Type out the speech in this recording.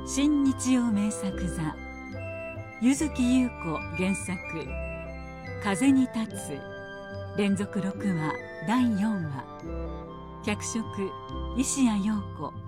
新日曜名作座、柚木優子原作、風に立つ連続6話第4話、脚色石谷陽子、